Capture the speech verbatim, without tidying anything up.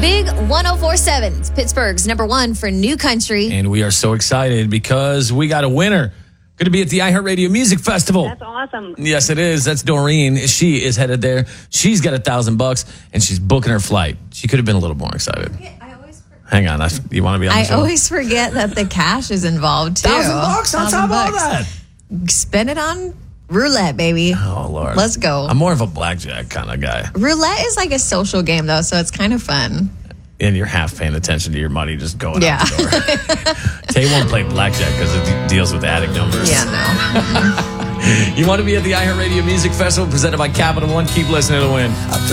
Big one oh four point seven. It's Pittsburgh's number one for new country. And we are so excited because we got a winner. Going to be at the iHeartRadio Music Festival. That's awesome. Yes, it is. That's Doreen. She is headed there. She's got a thousand bucks, and she's booking her flight. She could have been a little more excited. Hang on. I, you want to be on the I show? always forget that the cash is involved, too. Thousand bucks on top of all that. Spend it on roulette, baby. Oh, Lord. Let's go. I'm more of a blackjack kind of guy. Roulette is like a social game, though, so it's kind of fun. And you're half paying attention to your money just going Yeah. out the door. Tay won't play blackjack because it deals with attic numbers. Yeah, no. You want to be at the iHeartRadio Music Festival presented by Capital One? Keep listening to win.